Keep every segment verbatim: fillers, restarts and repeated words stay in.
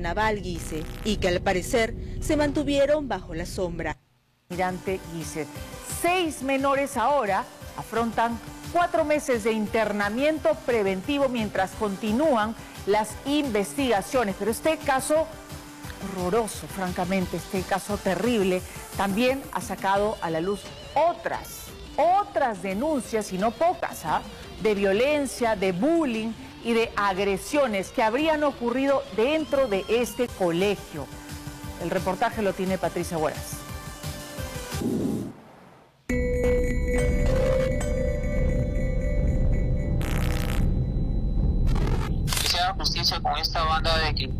Naval Guise y que al parecer se mantuvieron bajo la sombra. Almirante Guise. Seis menores ahora afrontan cuatro meses de internamiento preventivo mientras continúan las investigaciones. Pero este caso horroroso, francamente, este caso terrible, también ha sacado a la luz otras, otras denuncias, y no pocas, ¿ah? de violencia, de bullying y de agresiones que habrían ocurrido dentro de este colegio. El reportaje lo tiene Patricia Hueras. Que se haga justicia con esta banda de que...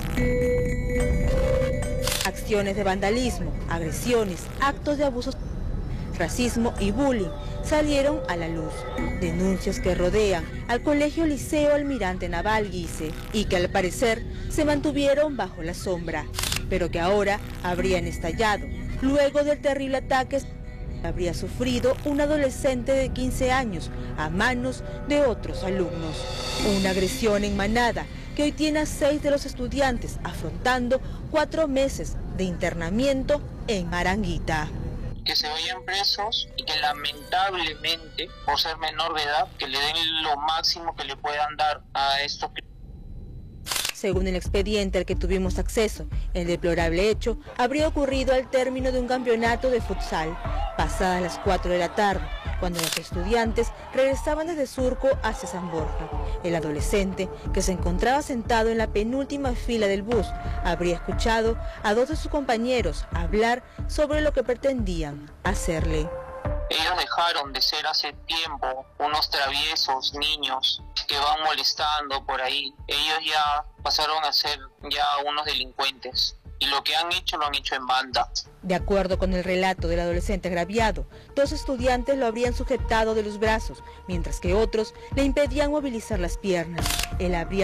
Acciones de vandalismo, agresiones, actos de abusos, racismo y bullying salieron a la luz. Denuncias que rodean al Colegio Liceo Almirante Naval Guise y que al parecer se mantuvieron bajo la sombra, pero que ahora habrían estallado luego del terrible ataque que habría sufrido un adolescente de quince años a manos de otros alumnos. Una agresión en manada que hoy tiene a seis de los estudiantes afrontando cuatro meses de internamiento en Maranguita. Que se vayan presos y que lamentablemente, por ser menor de edad, que le den lo máximo que le puedan dar a estos. Según el expediente al que tuvimos acceso, el deplorable hecho habría ocurrido al término de un campeonato de futsal, pasadas las cuatro de la tarde, cuando los estudiantes regresaban desde Surco hacia San Borja. El adolescente, que se encontraba sentado en la penúltima fila del bus, habría escuchado a dos de sus compañeros hablar sobre lo que pretendían hacerle. Ellos dejaron de ser hace tiempo unos traviesos niños que van molestando por ahí. Ellos ya pasaron a ser ya unos delincuentes. Y lo que han hecho, lo han hecho en banda. De acuerdo con el relato del adolescente agraviado, dos estudiantes lo habrían sujetado de los brazos, mientras que otros le impedían movilizar las piernas. Él habría